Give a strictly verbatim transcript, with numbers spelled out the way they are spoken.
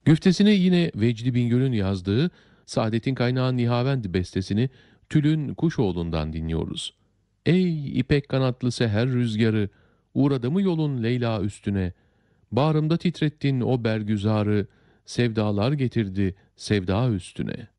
Güftesini yine Vecdi Bingöl'ün yazdığı Saadet'in Kaynağı Nihavend bestesini Tülün Kuşoğlu'ndan dinliyoruz. Ey ipek kanatlı seher rüzgarı, uğradı mı yolun Leyla üstüne? Bağrımda titrettin o bergüzarı, sevdalar getirdi sevda üstüne.